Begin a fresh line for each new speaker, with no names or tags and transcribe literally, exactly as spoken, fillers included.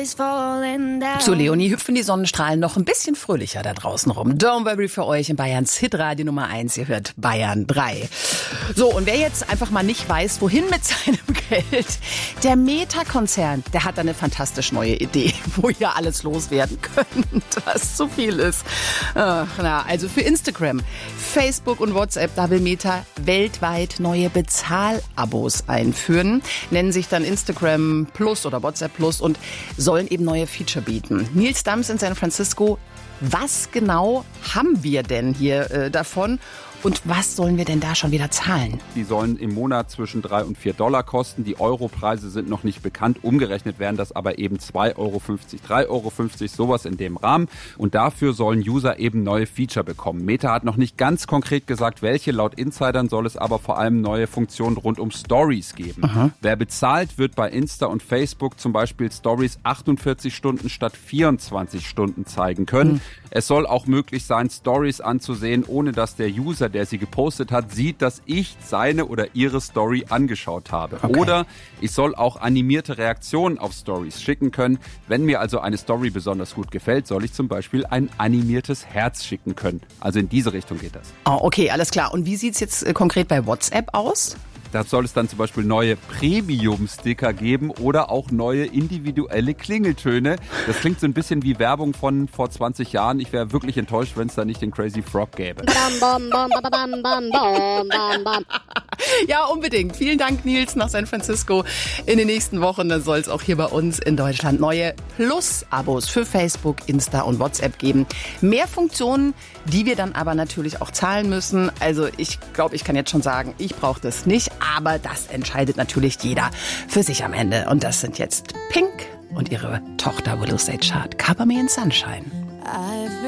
Zu Leonie hüpfen die Sonnenstrahlen noch ein bisschen fröhlicher da draußen rum. Don't worry für euch in Bayerns Hitradio Nummer eins. Ihr hört Bayern drei. So, und wer jetzt einfach mal nicht weiß, wohin mit seinem Geld, der Meta-Konzern, der hat da eine fantastisch neue Idee, wo ihr alles loswerden könnt, was zu viel ist. Ach, na, also für Instagram, Facebook und WhatsApp, da will Meta weltweit neue Bezahlabos einführen, nennen sich dann Instagram Plus oder WhatsApp Plus und sollen eben neue Feature bieten. Nils Dams in San Francisco, was genau haben wir denn hier äh, davon? Und was sollen wir denn da schon wieder zahlen?
Die sollen im Monat zwischen drei und vier Dollar kosten. Die Europreise sind noch nicht bekannt. Umgerechnet wären das aber eben zwei Euro fünfzig, drei Euro fünfzig, sowas in dem Rahmen. Und dafür sollen User eben neue Feature bekommen. Meta hat noch nicht ganz konkret gesagt, welche. Laut Insidern soll es aber vor allem neue Funktionen rund um Stories geben. Aha. Wer bezahlt, wird bei Insta und Facebook zum Beispiel Stories achtundvierzig Stunden statt vierundzwanzig Stunden zeigen können. Mhm. Es soll auch möglich sein, Stories anzusehen, ohne dass der User, der sie gepostet hat, sieht, dass ich seine oder ihre Story angeschaut habe. Okay. Oder ich soll auch animierte Reaktionen auf Stories schicken können. Wenn mir also eine Story besonders gut gefällt, soll ich zum Beispiel ein animiertes Herz schicken können. Also in diese Richtung geht das.
Oh, okay, alles klar. Und wie sieht's jetzt äh, konkret bei WhatsApp aus?
Da soll es dann zum Beispiel neue Premium-Sticker geben oder auch neue individuelle Klingeltöne. Das klingt so ein bisschen wie Werbung von vor zwanzig Jahren. Ich wäre wirklich enttäuscht, wenn es da nicht den Crazy Frog gäbe.
Ja, unbedingt. Vielen Dank, Nils, nach San Francisco. In den nächsten Wochen soll es auch hier bei uns in Deutschland neue Plus-Abos für Facebook, Insta und WhatsApp geben. Mehr Funktionen, die wir dann aber natürlich auch zahlen müssen. Also ich glaube, ich kann jetzt schon sagen, ich brauche das nicht. Aber das entscheidet natürlich jeder für sich am Ende. Und das sind jetzt Pink und ihre Tochter Willow Sage Chart. Cover Me in Sunshine.